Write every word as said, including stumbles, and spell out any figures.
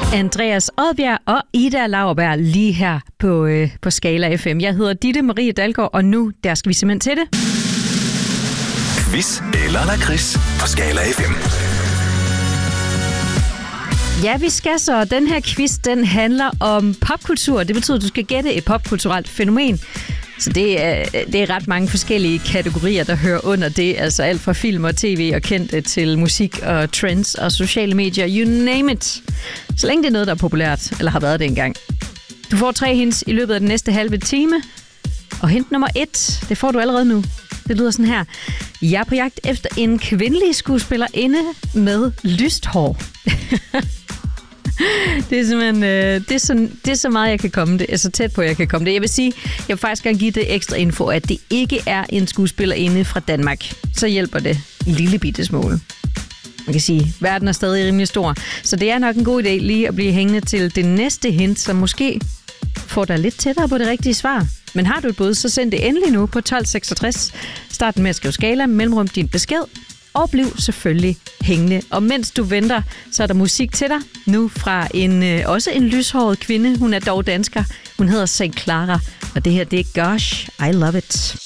Andreas Odbjerg og Ida Lauerberg lige her på, øh, på Skala F M. Jeg hedder Ditte Marie Dalgaard, og nu der skal vi simpelthen til det. Quiz eller lakrids på Skala F M. Ja, vi skal så. Den her quiz, den handler om popkultur. Det betyder, at du skal gætte et popkulturelt fænomen. Så det er, det er ret mange forskellige kategorier, der hører under det. Altså alt fra film og tv og kendte til musik og trends og sociale medier. You name it. Så længe det er noget, der er populært, eller har været det engang. Du får tre hints i løbet af den næste halve time. Og hint nummer et, det får du allerede nu. Det lyder sådan her. Jeg er på jagt efter en kvindelig skuespillerinde med lyst hår. Det er simpelthen øh, det, er så, det er så meget, jeg kan komme det. Er så tæt på, jeg kan komme det. Jeg vil sige, jeg vil faktisk gerne give det ekstra info, at det ikke er en skuespillerinde fra Danmark. Så hjælper det en lille bitte smule. Man kan sige, at verden er stadig rimelig stor. Så det er nok en god idé lige at blive hængende til det næste hint, som måske får dig lidt tættere på det rigtige svar. Men har du et bud, så send det endelig nu på tolv seksogtres. Start med at skrive Skala, mellemrum din besked. Og bliv selvfølgelig hængende. Og mens du venter, så er der musik til dig. Nu fra en øh, også en lyshåret kvinde. Hun er dog dansker. Hun hedder Saint Clara. Og det her, det er Gosh, I Love It.